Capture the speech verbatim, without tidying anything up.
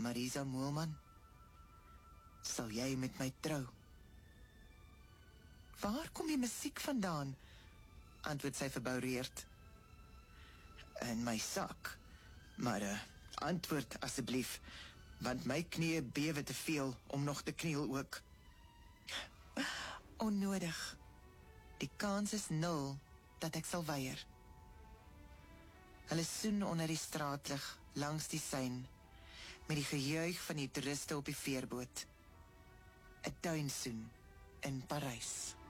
Marisa Moelman, sal jy met my trou? Waar kom die musiek vandaan? Antwoord sy verboureerd. In my sak. Maar uh, antwoord asseblief, want my knieë bewe te veel om nog te kniel ook. Onnodig. Die kans is nul dat ek sal weier. Hulle soen onder die straatlig langs die sein, met die gejuig van die toeriste op die veerboot. 'n tuinsoen in Parys.